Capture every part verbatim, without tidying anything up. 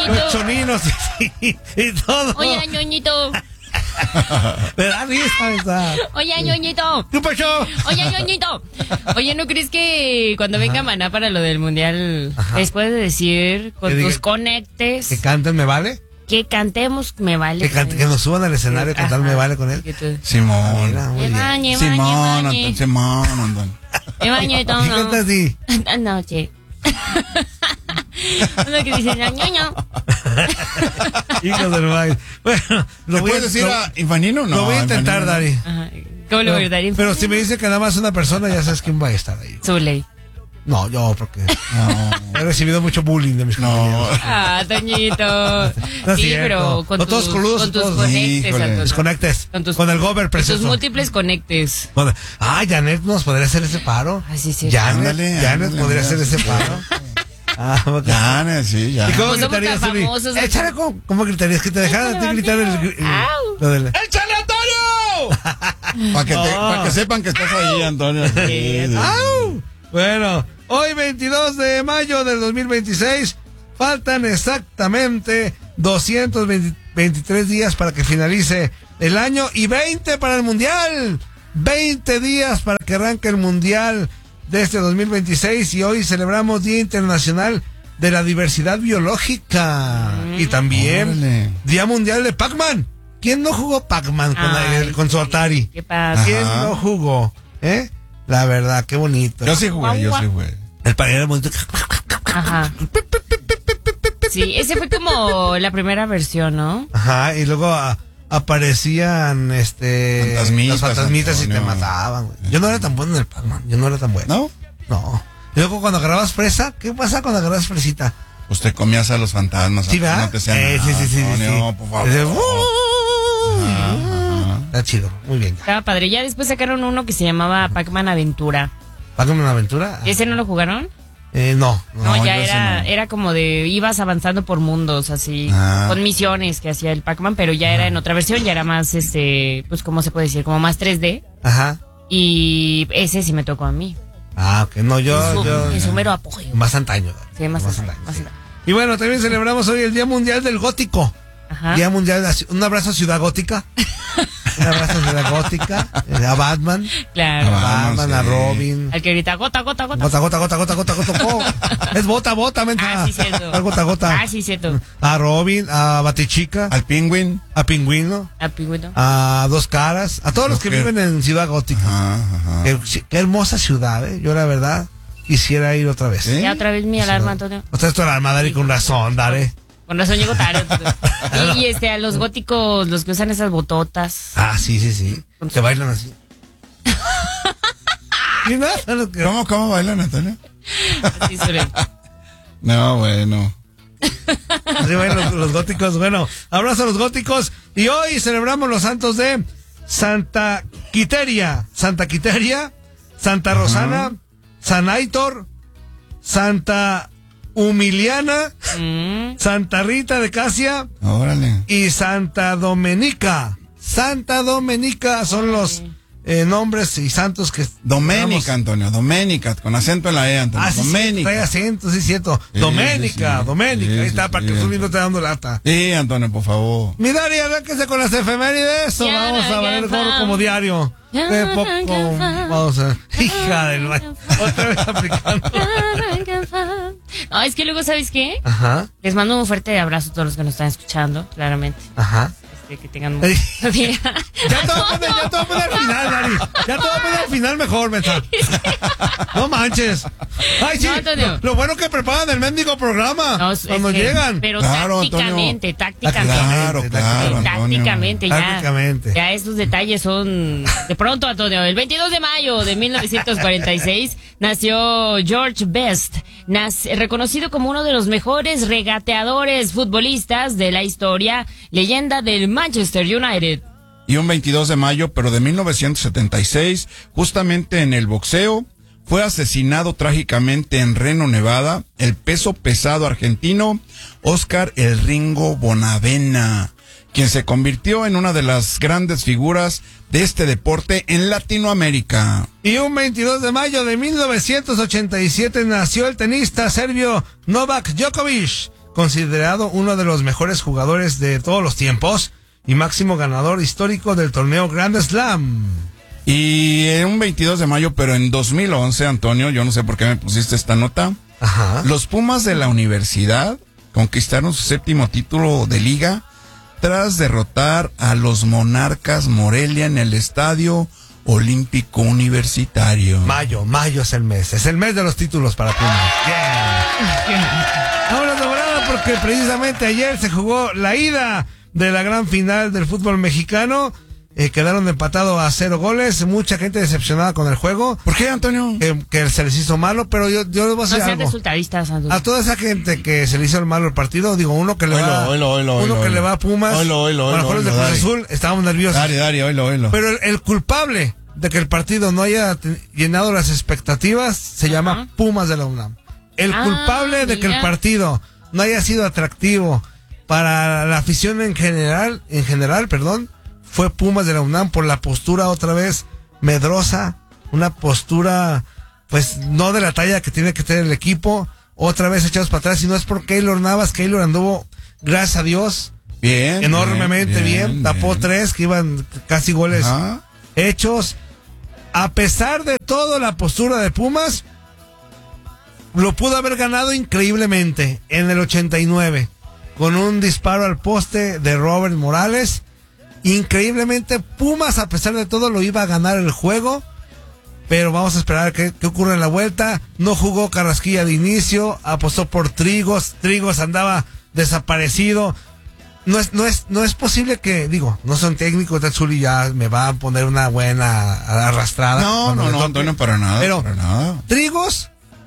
ñoñito. Los choninos y, y, y todo. Oye, ñoñito. Me da risa esa. Oye, ñoñito. ¿Qué pasó? Oye, ñoñito. Oye, ¿no crees que cuando venga Ajá. Maná para lo del mundial, Ajá. les puedes decir con tus conectes? Que canten, ¿me vale? Que cantemos, me vale. Que, cante, que nos suban al escenario a cantar, me vale con él. Simón. Mira, muy bien. Bañe, Simón, Antón, Simón, Antón. Me bañé todo. ¿Qué canta así? Anoche. Uno que dice, ñoño. Hijo del baile. Bueno, ¿lo puedes decir lo, a Infanino? No. Lo voy a intentar, Dari. ¿Cómo lo voy a dar? Pero si me dice que nada más una persona, ya sabes quién va a estar ahí. Zuley. No, yo, porque no. He recibido mucho bullying de mis no. compañeros. Ah, Toñito. No sí, pero con no, tus, todos coludos, con tus todos. conectes. Tus conectes. Con, tus, con el gober precioso. Tus múltiples conectes. Ah, Janet nos podría hacer ese paro. Ah, sí, sí. Janet, ándale, Janet ándale, podría ándale. hacer ese paro. Ah, okay. Janet, sí, ya. ¿Y cómo pues gritarías, Zuli? Échale, ¿cómo, ¿cómo gritarías? Que te dejaran a ti gritar el... el, el del... ¡Échale, Antonio! Para que, oh. pa que sepan que estás ahí, Antonio. Sí, sí. ¡Au! Bueno, hoy veintidós de mayo del dos mil veintiséis, faltan exactamente doscientos veintitrés días para que finalice el año y veinte para el Mundial. veinte días para que arranque el Mundial de este dos mil veintiséis y hoy celebramos Día Internacional de la Diversidad Biológica mm. y también Órale. Día Mundial de Pac-Man. ¿Quién no jugó Pac-Man con, la, con su Atari? ¿Qué pasa? ¿Quién Ajá. no jugó? ¿Eh? La verdad, qué bonito. Yo sí jugué, yo sí jugué. El pañuelo era bonito. Ajá. Sí, ese fue como la primera versión, ¿no? Ajá, y luego a, aparecían este fantasmitas, los fantasmitas Antonio. y te mataban, güey. Yo no era tan bueno en el Pac-Man, yo no era tan bueno. ¿No? No. Y luego cuando agarrabas fresa, ¿qué pasa cuando agarrabas fresita? Pues te comías a los fantasmas. ¿Sí, verdad? No te sean eh, nada, sí, sí, sí, Antonio, sí. por favor. Desde, uh, ajá, ajá. Está chido, muy bien. Estaba padre. Ya después sacaron uno que se llamaba Pac-Man Aventura. ¿Pac-Man Aventura? ¿Ese no lo jugaron? Eh, no, no. No, ya era, no. era como de, ibas avanzando por mundos, así, ah. con misiones que hacía el Pac-Man, pero ya era en otra versión, ya era más, este, pues, ¿cómo se puede decir? Como más tres D. Ajá. Y ese sí me tocó a mí. Ah, ok, no, yo... En su, yo, en su mero apoyo. Más antaño. Sí, más, más antaño. antaño. Más Sí. antaño. Y bueno, también celebramos hoy el Día Mundial del Gótico. Ajá. Día Mundial, de, un abrazo a Ciudad Gótica. Un abrazo a Ciudad Gótica. A Batman. Claro. A Batman, sí. A Robin. Al que grita gota, gota, gota. Gota, gota, gota, gota, gota, gota. Oh, es bota, bota, menta. Ah, sí, cierto. Gota, gota. Ah, sí, cierto. A Robin, a Batichica. Al Pingüín. A Pingüino. A Pingüino. A Dos Caras. A todos los que viven en Ciudad Gótica. Ajá, ajá. Qué, qué hermosa ciudad, ¿eh? Yo, la verdad, quisiera ir otra vez. ¿Sí? Ya otra vez mi alarma, Antonio. Otra vez tu alarma, Dari, con razón, Dari. Con razón llego tarde. y, y este, a los góticos, los que usan esas bototas. Ah, sí, sí, sí. Que bailan así. ¿Y nada? ¿Cómo, cómo bailan, Antonio? Así suele. No, bueno. Así bailan los, los góticos. Bueno, abrazo a los góticos. Y hoy celebramos los santos de Santa Quiteria. Santa Quiteria, Santa Rosana, uh-huh. San Aitor, Santa Humiliana, mm. Santa Rita de Casia. Órale. Y Santa Domenica. Santa Domenica son Órale. los eh, nombres y santos que... Doménica, Antonio, Doménica, con acento en la E, Antonio. Ah, sí, Doménica. Sí, trae acento, sí, cierto. Sí, Doménica, sí, Doménica. Sí, Ahí está, sí, para sí, que Zuli no te dando lata. Sí, Antonio, por favor. Mi Dari, arránquese con las efemérides o yeah, vamos a ver el gorro como diario. De poco, vamos a ver. Hija del baño. Otra vez aplicando. No, es que luego, ¿sabes qué? Ajá. Les mando un fuerte abrazo a todos los que nos están escuchando, claramente. Ajá. Que tengan mucho día. Ya te voy a poner, ya te voy a poner al final, Dari. Ya te voy a poner al final mejor, mental. No manches. Ay, sí. No, lo, lo bueno que preparan el mendigo programa no, cuando es que, llegan. Pero claro, tácticamente, Antonio. tácticamente. Claro, claro. Tácticamente, ya. Tácticamente. Ya estos detalles son de pronto, Antonio. El veintidós de mayo de mil novecientos cuarenta y seis nació George Best, nace, reconocido como uno de los mejores regateadores futbolistas de la historia, leyenda del Manchester United. Y un veintidós de mayo, pero de mil novecientos setenta y seis, justamente en el boxeo, fue asesinado trágicamente en Reno, Nevada, el peso pesado argentino Oscar El Ringo Bonavena, quien se convirtió en una de las grandes figuras de este deporte en Latinoamérica. Y un veintidós de mayo de mil novecientos ochenta y siete nació el tenista serbio Novak Djokovic, considerado uno de los mejores jugadores de todos los tiempos y máximo ganador histórico del torneo Grand Slam. Y en un veintidós de mayo, pero en dos mil once, Antonio, yo no sé por qué me pusiste esta nota. Ajá. Los Pumas de la Universidad conquistaron su séptimo título de liga tras derrotar a los Monarcas Morelia en el Estadio Olímpico Universitario. Mayo, mayo es el mes, es el mes de los títulos para Pumas. Yeah. Ahora doblada porque precisamente ayer se jugó la ida de la gran final del fútbol mexicano. Eh, quedaron empatados a cero goles, mucha gente decepcionada con el juego. ¿Por qué, Antonio? Que, que se les hizo malo, pero yo, yo les voy a decir No sean algo. resultadistas, Antonio. A toda esa gente que se le hizo el malo el partido, digo, uno que le Oilo, va oilo, oilo, uno oilo, que oilo. le va a Pumas, Oilo, oilo, a los oilo, jugadores de oilo, Cruz Dari. Azul, estábamos nerviosos. Dari, Dari, oilo, oilo. Pero el, el culpable de que el partido no haya te- llenado las expectativas se Ajá. llama Pumas de la UNAM. El Ah, culpable de que el mira. partido no haya sido atractivo para la afición en general, en general, perdón, fue Pumas de la UNAM por la postura otra vez medrosa, una postura pues no de la talla que tiene que tener el equipo, otra vez echados para atrás, y no es por Keylor Navas. Keylor anduvo, gracias a Dios, Bien. enormemente bien, tapó bien. tres que iban casi goles Ajá. hechos. A pesar de todo, la postura de Pumas lo pudo haber ganado increíblemente en el ochenta y nueve con un disparo al poste de Robert Morales. Increíblemente Pumas, a pesar de todo, lo iba a ganar el juego, pero vamos a esperar qué, qué ocurre en la vuelta. No jugó Carrasquilla de inicio, apostó por Trigos. Trigos andaba desaparecido. No es, no es, no es posible que, digo, no son técnicos de Azul y ya me va a poner una buena arrastrada. No, cuando no, me no, toque. Antonio, para nada. Pero para nada. Trigos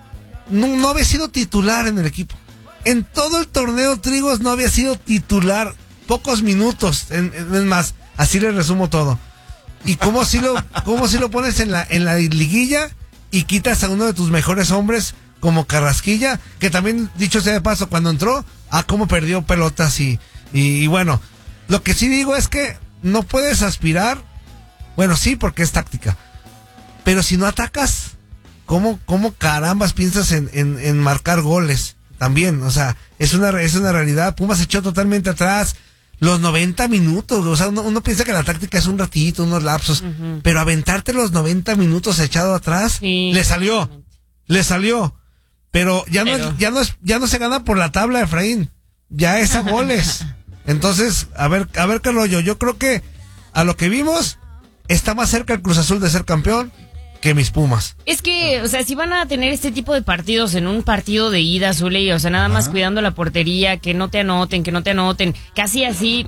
no, no había sido titular en el equipo. En todo el torneo Trigos no había sido titular. Pocos minutos, en, en- es más, así le resumo todo. Y cómo si lo, cómo si lo pones en la, en la liguilla y quitas a uno de tus mejores hombres como Carrasquilla, que también, dicho sea de paso, cuando entró, ah, cómo perdió pelotas y, y, y bueno, lo que sí digo es que no puedes aspirar, bueno, sí, porque es táctica, pero si no atacas, ¿cómo, cómo carambas piensas en, en, en marcar goles? También, o sea, es una, es una realidad. Pumas se echó totalmente atrás los noventa minutos, o sea, uno, uno piensa que la táctica es un ratito, unos lapsos, Ujú. pero aventarte los noventa minutos echado atrás, Sí, le salió, exactamente. le salió, pero ya no, Pero- ya no es, ya no se gana por la tabla, Efraín, ya es a goles. Entonces, a ver, a ver qué rollo. Yo creo que a lo que vimos está más cerca el Cruz Azul de ser campeón que mis Pumas. Es que, o sea, si van a tener este tipo de partidos en un partido de ida, Zule, o sea, nada más cuidando la portería, que no te anoten, que no te anoten, casi así,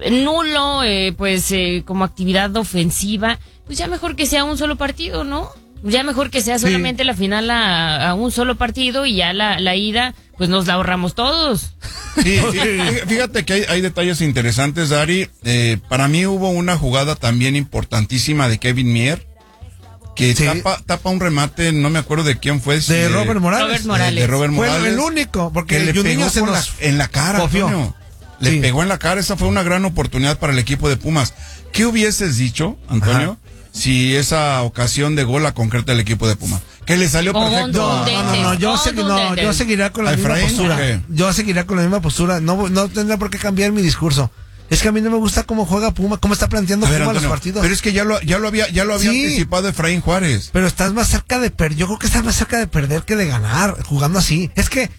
nulo, eh, pues, eh, como actividad ofensiva, pues ya mejor que sea un solo partido, ¿no? Ya mejor que sea solamente la final a, a un solo partido y ya la, la ida, pues nos la ahorramos todos. Sí, fí- fíjate que hay, hay detalles interesantes, Dari. Eh, para mí hubo una jugada también importantísima de Kevin Mier, que Sí. tapa, tapa un remate, no me acuerdo de quién fue. si De Robert Morales. Robert de- Morales. De Robert Fue Morales. el único, porque que le Juninho pegó se con nos la- en la cara, confió. Antonio. Le Sí. pegó en la cara, esa fue una gran oportunidad para el equipo de Pumas. ¿Qué hubieses dicho, Antonio, Ajá. si esa ocasión de gol la concreta el equipo de Pumas? Que le salió Con perfecto. un a- de- No, no, no, yo, segui- no, yo seguiré con la ¿A misma Efraín, postura. o qué? Yo seguiré con la misma postura. No, no tendrá por qué cambiar mi discurso. Es que a mí no me gusta cómo juega Puma, cómo está planteando A ver, Puma los Antonio, partidos. pero es que ya lo, ya lo había, ya lo había Sí. anticipado Efraín Juárez. Pero estás más cerca de perder. Yo creo que estás más cerca de perder que de ganar jugando así. Es que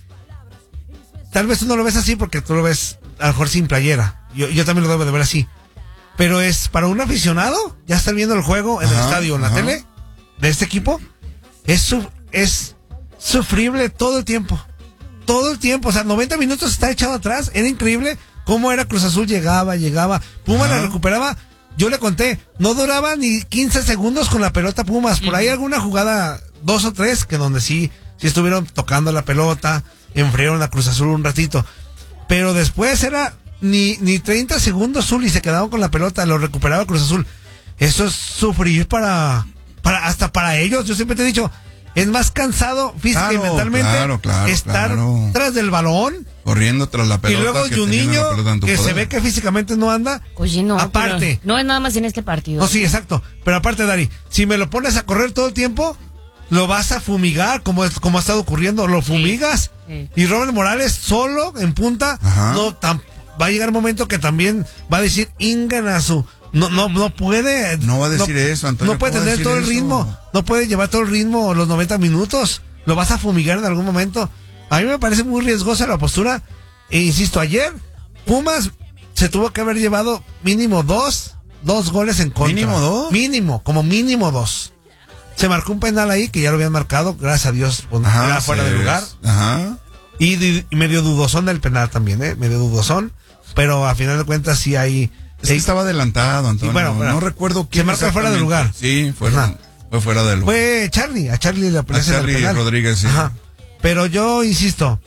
tal vez tú no lo ves así porque tú lo ves a lo mejor sin playera. Yo, yo también lo debo de ver así. Pero es para un aficionado, ya estar viendo el juego en el Ajá, estadio, en la ajá. tele, de este equipo, es, su- es sufrible todo el tiempo. Todo el tiempo. O sea, noventa minutos está echado atrás. Era increíble cómo era Cruz Azul. Llegaba, llegaba. Puma Ajá. la recuperaba. Yo le conté, no duraba ni quince segundos con la pelota Pumas. Por ahí alguna jugada, dos o tres, que donde sí, sí estuvieron tocando la pelota, enfriaron a Cruz Azul un ratito. Pero después era ni, ni treinta segundos Zul y se quedaban con la pelota, lo recuperaba Cruz Azul. Eso es sufrir para, para, hasta para ellos. Yo siempre te he dicho, es más cansado física y Claro, mentalmente claro, claro, estar claro. tras del balón. Corriendo tras la pelota. Y luego que teniendo Juninho, la pelota en tu que se poder. ve que físicamente no anda. Oye, no, Aparte. pero no es nada más en este partido. No, sí, exacto. Pero aparte, Dari, si me lo pones a correr todo el tiempo, lo vas a fumigar, como, es, como ha estado ocurriendo, lo fumigas. Sí, sí. Y Robert Morales solo en punta, Ajá. no tam, va a llegar un momento que también va a decir Inganasu. No, no, no puede. No va a decir no, eso, Antonio. No puede ¿Cómo va a tener decir todo el eso? ritmo. No puede llevar todo el ritmo los noventa minutos. Lo vas a fumigar en algún momento. A mí me parece muy riesgosa la postura. E insisto, ayer Pumas se tuvo que haber llevado mínimo dos, dos goles en contra. ¿Mínimo dos? Mínimo, como mínimo dos. Se marcó un penal ahí que ya lo habían marcado, gracias a Dios, pues, Ajá, era fuera sí, de lugar. Ajá. Y, y medio dudosón del penal también, ¿eh? Medio dudosón. Pero a final de cuentas sí hay... Es que estaba adelantado, Antonio. Y bueno, bueno, no recuerdo quién. se marca fuera de lugar. Sí, fue, Ajá. fue fuera de lugar. Fue Charlie, a Charlie le aparece A en el Charlie penal. Rodríguez, sí. Ajá. Pero yo insisto,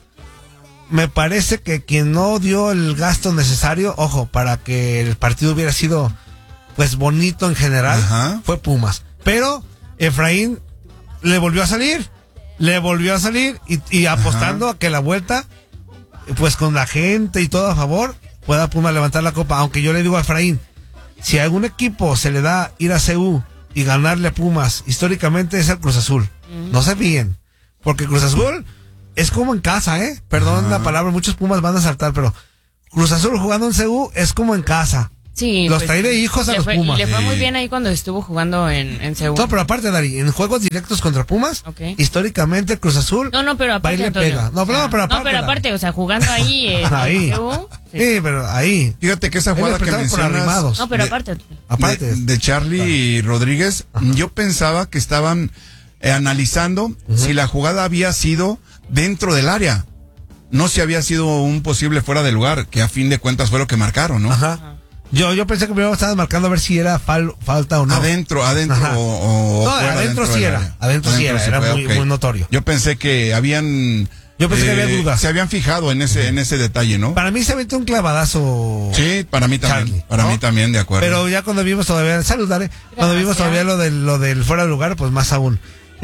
me parece que quien no dio el gasto necesario, ojo, para que el partido hubiera sido pues bonito en general, Ajá. fue Pumas. Pero Efraín le volvió a salir, le volvió a salir y, y apostando a que la vuelta, pues con la gente y todo a favor, pueda Pumas levantar la copa. Aunque yo le digo a Efraín, si a algún equipo se le da ir a C U y ganarle a Pumas, históricamente es el Cruz Azul. Mm. No se fíen, porque Cruz Azul es como en casa, ¿eh? Perdón Ajá. la palabra, muchos Pumas van a saltar, pero Cruz Azul jugando en C U es como en casa. Sí, los pues, trae de hijos a le los fue, Pumas. Y le fue Sí. muy bien ahí cuando estuvo jugando en, en Seúl. No, pero aparte, Dari, en juegos directos contra Pumas, Okay. históricamente Cruz Azul No, no, pero aparte, va y le Antonio. pega. No, pero, Ah, no, pero aparte, no, pero Dari. aparte, o sea, jugando ahí en Ahí. en Seúl, sí. Sí, pero ahí. Fíjate que esa Él jugada que empezaba por mencionas arrimados. No, pero de- aparte. Aparte. de, de Charlie Rodríguez, yo pensaba que estaban eh, analizando uh-huh. si la jugada había sido dentro del área, no si había sido un posible fuera de lugar, que a fin de cuentas fue lo que marcaron, ¿no? Ajá. Ajá. Yo, yo pensé que primero estaban marcando a ver si era fal, falta o no. Adentro, adentro Ajá. o, o no, fuera, adentro sí era. Adentro, adentro sí era, era fue, muy, okay. muy notorio. Yo pensé que habían... Yo pensé eh, que había dudas. Se habían fijado en ese, en ese detalle, ¿no? Para mí se aventó un clavadazo. Sí, para mí también. Charlie, para ¿no? mí también, de acuerdo. Pero ya cuando vimos todavía, saludar, ¿eh? Cuando vimos todavía lo del, lo del fuera de lugar, pues más aún.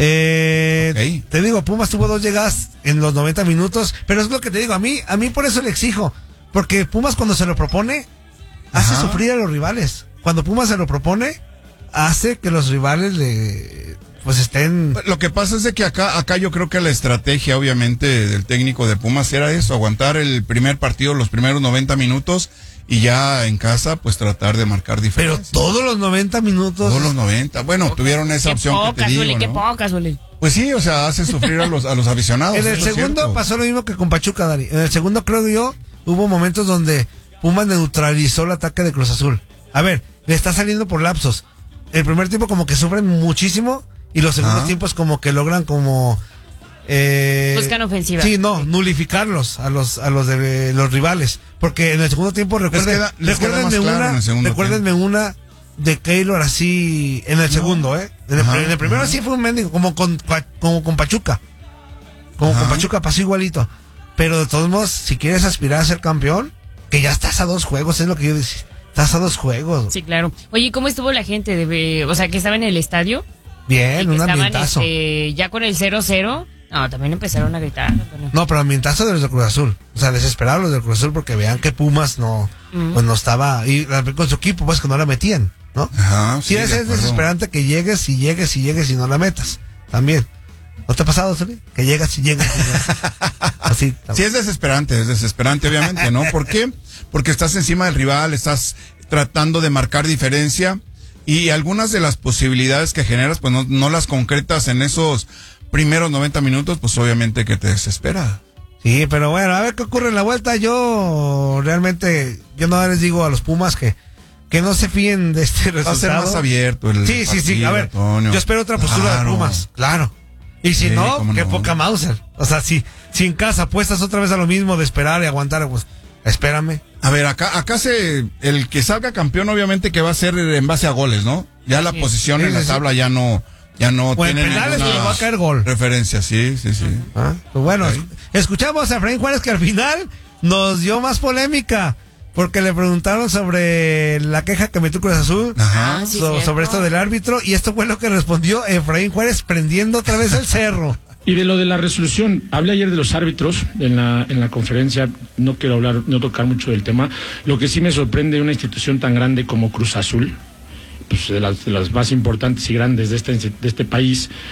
Eh, okay. Te digo, Pumas tuvo dos llegadas en los noventa minutos, pero es lo que te digo, a mí, a mí por eso le exijo. Porque Pumas cuando se lo propone, hace Ajá. sufrir a los rivales. Cuando Pumas se lo propone, hace que los rivales le pues estén... Lo que pasa es de que acá, acá yo creo que la estrategia obviamente del técnico de Pumas era eso, aguantar el primer partido, los primeros noventa minutos y ya en casa pues tratar de marcar diferencia. Pero todos los noventa minutos... Todos los noventa, bueno, tuvieron esa qué opción poca, que te digo, Zuli, ¿no? Qué poca, Zuli. Pues sí, o sea, hace sufrir a los, a los aficionados. En el segundo pasó lo mismo que con Pachuca, Dari. En el segundo creo yo, hubo momentos donde Pumas neutralizó el ataque de Cruz Azul. A ver, le está saliendo por lapsos. El primer tiempo como que sufren muchísimo y los segundos ah. tiempos como que logran como... Eh, Buscan ofensiva. Sí, no, nulificarlos a los a los de los rivales. Porque en el segundo tiempo, recuerden, queda, recuérdenme, una, recuérdenme una de Keylor así en el no. segundo, ¿eh? En el, ajá, en el primero ajá. sí fue un mendigo, como con, como con Pachuca. Como ajá. con Pachuca pasó igualito. Pero de todos modos, si quieres aspirar a ser campeón, que ya estás a dos juegos, es lo que yo decía. Estás a dos juegos. Sí, claro. Oye, ¿cómo estuvo la gente? De, o sea, que estaba en el estadio. Bien, un estaban, ambientazo. Este, ya con el cero cero. No, también empezaron a gritar. Bueno. No, pero ambientazo de los de Cruz Azul. O sea, desesperados los de Cruz Azul porque vean que Pumas no, mm. pues no estaba. Y con su equipo, pues que no la metían, ¿no? Ajá. Sí, sí es, de es desesperante que llegues y llegues y llegues y no la metas. También. ¿No te ha pasado, Soli? Que llegas y llegas. Y llegas. Así. También. Sí, es desesperante, es desesperante, obviamente, ¿no? ¿Por qué? Porque estás encima del rival, estás tratando de marcar diferencia y algunas de las posibilidades que generas, pues no, no las concretas en esos primeros noventa minutos, pues obviamente que te desespera. Sí, pero bueno, a ver qué ocurre en la vuelta. Yo realmente, yo no les digo a los Pumas que, que no se fíen de este resultado. Va a ser más abierto el Sí, partido, sí, sí, a ver, Antonio. yo espero otra postura claro. de Pumas, claro. Y si sí, no, qué no. poca Mauser. O sea, si, si en casa apuestas otra vez a lo mismo de esperar y aguantar, pues espérame. A ver, acá acá se el que salga campeón obviamente que va a ser en base a goles, ¿no? Ya la sí. posición sí, en la sí, tabla sí. ya no ya no pues tiene penales ninguna va a caer gol. referencia, sí, sí, sí. Ah, pues bueno, okay. escuchamos a Efraín Juárez que al final nos dio más polémica. Porque le preguntaron sobre la queja que metió Cruz Azul, Ajá, sí, so, sobre esto del árbitro, y esto fue lo que respondió Efraín Juárez prendiendo otra vez el cerro. Y de lo de la resolución, hablé ayer de los árbitros en la en la conferencia, no quiero hablar, no tocar mucho del tema. Lo que sí me sorprende de una institución tan grande como Cruz Azul, pues de las, de las más importantes y grandes de este, de este país,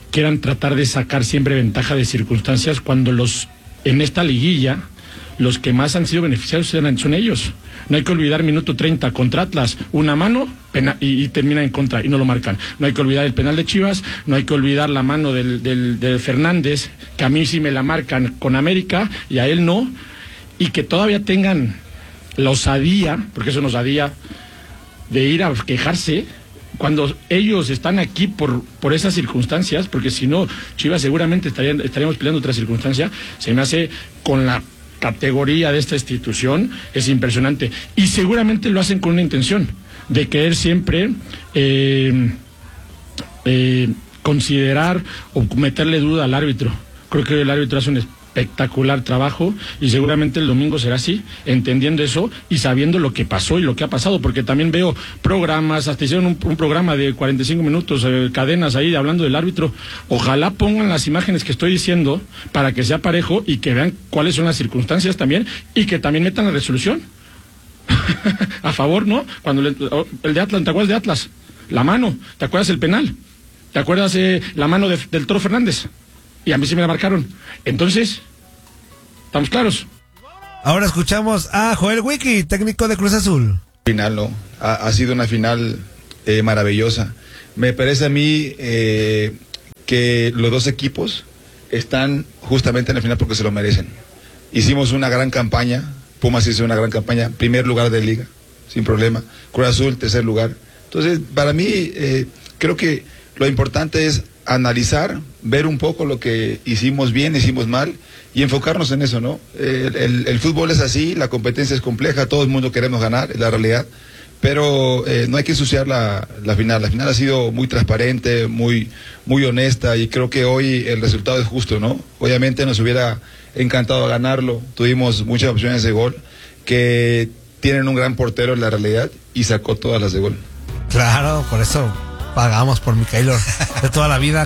quieran tratar de sacar siempre ventaja de circunstancias cuando los en esta liguilla los que más han sido beneficiados son ellos. No hay que olvidar minuto treinta contra Atlas, una mano pena, y, y termina en contra y no lo marcan. No hay que olvidar el penal de Chivas, no hay que olvidar la mano del, del, del Fernández, que a mí sí me la marcan con América y a él no, y que todavía tengan la osadía, porque eso es una osadía, de ir a quejarse cuando ellos están aquí por, por esas circunstancias, porque si no, Chivas seguramente estarían, estaríamos peleando otra circunstancia. Se me hace con la categoría de esta institución, es impresionante, y seguramente lo hacen con una intención de querer siempre eh, eh, considerar o meterle duda al árbitro. Creo que el árbitro hace un espectacular trabajo y seguramente el domingo será así, entendiendo eso y sabiendo lo que pasó y lo que ha pasado, porque también veo programas, hasta hicieron un, un programa de cuarenta y cinco minutos, eh, cadenas ahí hablando del árbitro. Ojalá pongan las imágenes que estoy diciendo para que sea parejo y que vean cuáles son las circunstancias también y que también metan la resolución a favor, ¿no? Cuando le, el de Atlas, ¿te acuerdas de Atlas? La mano, ¿te acuerdas el penal? ¿Te acuerdas eh, la mano de, del Toro Fernández? Y a mí sí me la marcaron. Entonces, ¿estamos claros? Ahora escuchamos a Joel Wiki, técnico de Cruz Azul. Final, ¿no? Ha, ha sido una final eh, maravillosa. Me parece a mí eh, que los dos equipos están justamente en la final porque se lo merecen. Hicimos una gran campaña, Pumas hizo una gran campaña, primer lugar de liga, sin problema. Cruz Azul, tercer lugar. Entonces, para mí, eh, creo que lo importante es analizar, ver un poco lo que hicimos bien, hicimos mal y enfocarnos en eso, ¿no? El, el, el fútbol es así, la competencia es compleja, todo el mundo queremos ganar, es la realidad, pero eh, no hay que ensuciar la, la final. La final ha sido muy transparente, muy, muy honesta y creo que hoy el resultado es justo, ¿no? Obviamente nos hubiera encantado ganarlo, tuvimos muchas opciones de gol que tienen un gran portero en la realidad y sacó todas las de gol. Claro, por eso pagamos por Micailo de toda la vida.